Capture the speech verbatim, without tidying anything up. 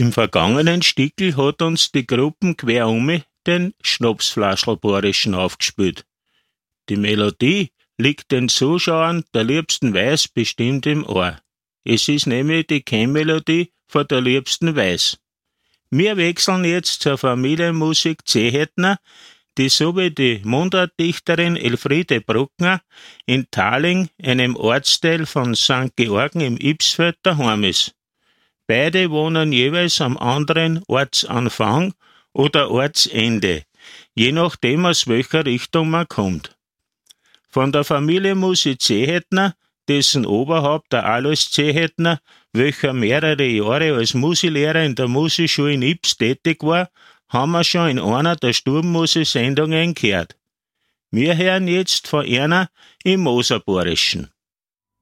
Im vergangenen Stickel hat uns die Gruppen quer um den Schnapsflaschelborischen aufgespielt. Die Melodie liegt den Zuschauern der liebsten Weiß bestimmt im Ohr. Es ist nämlich die Kennmelodie von der liebsten Weiß. Wir wechseln jetzt zur Familienmusik Zehetner, die so wie die Mundartdichterin Elfriede Bruckner in Thaling, einem Ortsteil von Sankt Georgen im Ybbsfeld, daheim ist. Beide wohnen jeweils am anderen Ortsanfang oder Ortsende, je nachdem aus welcher Richtung man kommt. Von der Familie Musik Zehetner, dessen Oberhaupt der Alois Zehetner, welcher mehrere Jahre als Musiklehrer in der Musikschule in Ybbs tätig war, haben wir schon in einer der Stubenmusik-Sendungen gehört. Wir hören jetzt von einer im Moserborischen.